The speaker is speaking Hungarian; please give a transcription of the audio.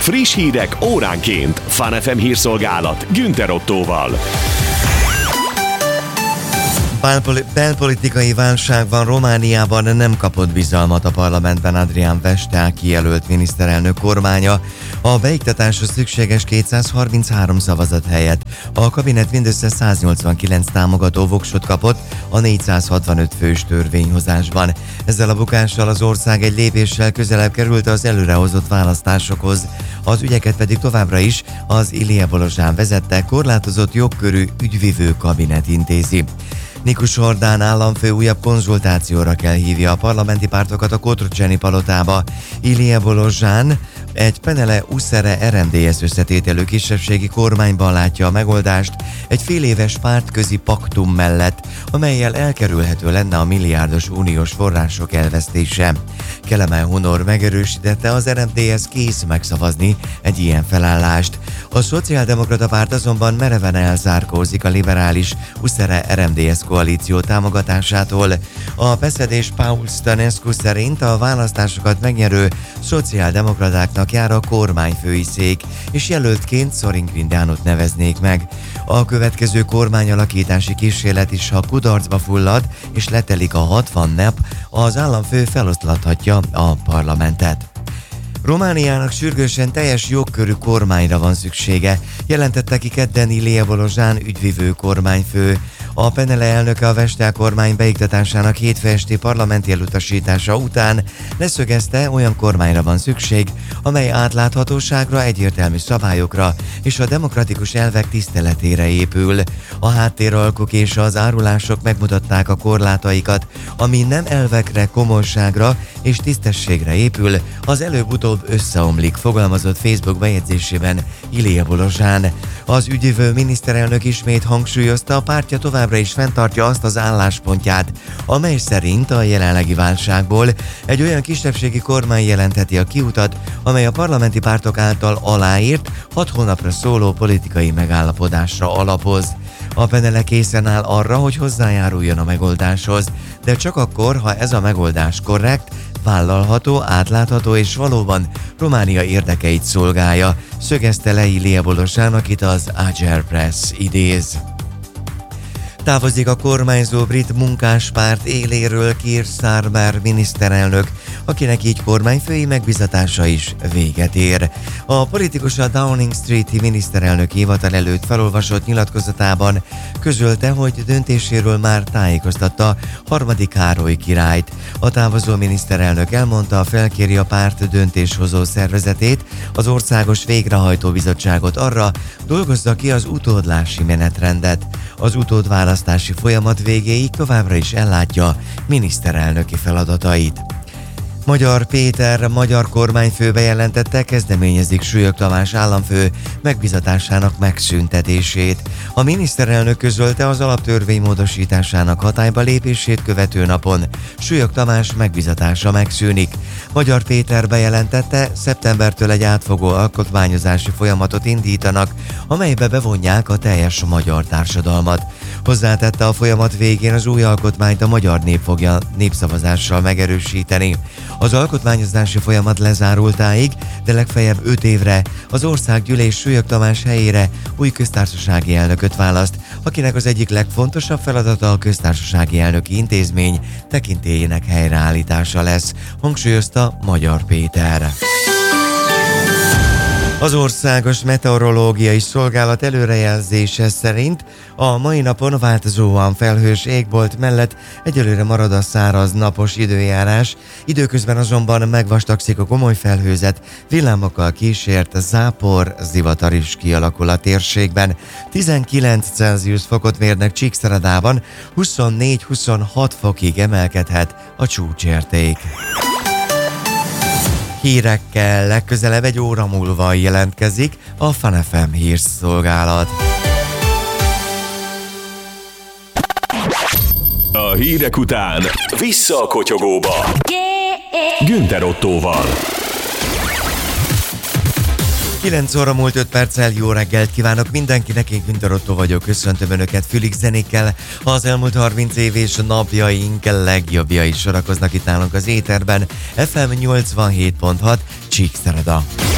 Friss hírek óránként. Fun FM hírszolgálat Günther Ottóval. Belpolitikai válság van Romániában, nem kapott bizalmat a parlamentben Adrian Vestel kijelölt miniszterelnök kormánya. A beiktatáshoz szükséges 233 szavazat helyett a kabinet mindössze 189 támogató voksot kapott a 465 fős törvényhozásban. Ezzel a bukással az ország egy lépéssel közelebb került az előrehozott választásokhoz. Az ügyeket pedig továbbra is az Ilie Bolozsán vezette korlátozott jogkörű ügyvivő kabinet intézi. Nikus Hordán államfő újabb konzultációra kell hívja a parlamenti pártokat a Cotroceni palotába. Ilie Bolozsán egy Penele Uszere RMDS összetételű kisebbségi kormányban látja a megoldást egy féléves pártközi paktum mellett, amellyel elkerülhető lenne a milliárdos uniós források elvesztése. Kelemen Honor megerősítette, az RMDS kész megszavazni egy ilyen felállást. A Szociáldemokrata Párt azonban mereven elzárkózik a liberális Uszere RMDS koalíció támogatásától. A PESED és Paul Stanescu szerint a választásokat megnyerő szociáldemokratáknak jár a kormányfői szék, és jelöltként Sorin Grindánot neveznék meg. A következő kormányalakítási kísérlet is, ha kudarcba fullad és letelik a 60 nap, az államfő feloszlathatja a parlamentet. Romániának sürgősen teljes jogkörű kormányra van szüksége, jelentette ki kedden Ilie Bolozsán ügyvivő kormányfő. A Penele elnöke a Vestel kormány beiktatásának hétfő esti parlamenti elutasítása után leszögezte, olyan kormányra van szükség, amely átláthatóságra, egyértelmű szabályokra és a demokratikus elvek tiszteletére épül. A háttéralkok és az árulások megmutatták a korlátaikat, ami nem elvekre, komolyságra és tisztességre épül, az előbb-utóbb összeomlik, fogalmazott Facebook bejegyzésében Ilie Bolozsán. Az ügyvivő miniszterelnök ismét hangsúlyozta, a pártja továbbra is fenntartja azt az álláspontját, amely szerint a jelenlegi válságból egy olyan kisebbségi kormány jelentheti a kiutat, amely a parlamenti pártok által aláírt 6 hónapra szóló politikai megállapodásra alapoz. A Penele készen áll arra, hogy hozzájáruljon a megoldáshoz, de csak akkor, ha ez a megoldás korrekt, vállalható, átlátható és valóban Románia érdekeit szolgálja, szögezte le Ilie Bolozsán, akit az Ager Press idéz. Távozik a kormányzó brit munkáspárt éléről Keir Starmer miniszterelnök, akinek így kormányfői megbízatása is véget ér. A politikus a Downing Street-i miniszterelnök hivatal előtt felolvasott nyilatkozatában közölte, hogy döntéséről már tájékoztatta harmadik Károly királyt. A távozó miniszterelnök elmondta, felkéri a párt döntéshozó szervezetét, az Országos Végrehajtó Bizottságot arra, dolgozza ki az utódlási menetrendet. Az utódválasztási folyamat végéig továbbra is ellátja miniszterelnöki feladatait. Magyar Péter magyar kormányfő bejelentette, kezdeményezik Súlyog Tamás államfő megbízatásának megszüntetését. A miniszterelnök közölte, az alaptörvény módosításának hatályba lépését követő napon Súlyog Tamás megbízatása megszűnik. Magyar Péter bejelentette, szeptembertől egy átfogó alkotmányozási folyamatot indítanak, amelybe bevonják a teljes magyar társadalmat. Hozzátette, a folyamat végén az új alkotmányt a magyar nép fogja népszavazással megerősíteni. Az alkotmányozási folyamat lezárultáig, de legfeljebb 5 évre az Országgyűlés Súlyog Tamás helyére új köztársasági elnököt választ, akinek az egyik legfontosabb feladata a köztársasági elnöki intézmény tekintélyének helyreállítása lesz, hangsúlyozta Magyar Péter. Az Országos Meteorológiai Szolgálat előrejelzése szerint a mai napon változóan felhős égbolt mellett egyelőre marad a száraz, napos időjárás, időközben azonban megvastagszik a komoly felhőzet, villámokkal kísért zápor, zivatar is kialakul a térségben. 19 Celsius fokot mérnek Csíkszeredában, 24-26 fokig emelkedhet a csúcsérték. Hírekkel legközelebb egy óra múlva jelentkezik a Fun FM hírszolgálat. A hírek után vissza a kotyogóba. Günther Ottóval. 9 óra múlt 5 perccel, jó reggelt kívánok mindenkinek, én Günther Ottó vagyok, köszöntöm Önöket fülig zenékkel. Az elmúlt 30 év és napjaink legjobbjai sorakoznak itt nálunk az éterben, FM 87.6 Csíkszereda.